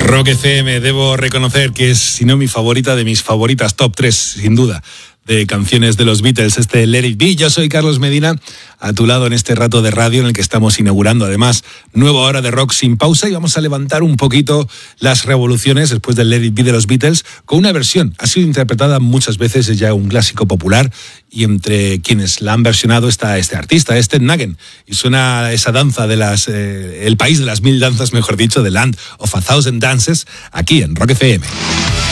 Rock FM, debo reconocer que es, si no mi favorita, de mis favoritas, top 3, sin duda, de canciones de los Beatles, Let It Be. Yo soy Carlos Medina, a tu lado en este rato de radio en el que estamos inaugurando, además, nueva hora de rock sin pausa, y vamos a levantar un poquito las revoluciones después del Let It Be de los Beatles con una versión. Ha sido interpretada muchas veces, es ya un clásico popular, y entre quienes la han versionado está este artista, Ted Nugent, y suena esa danza de el país de las mil danzas, mejor dicho, The Land of a Thousand Dances, aquí en Rock FM.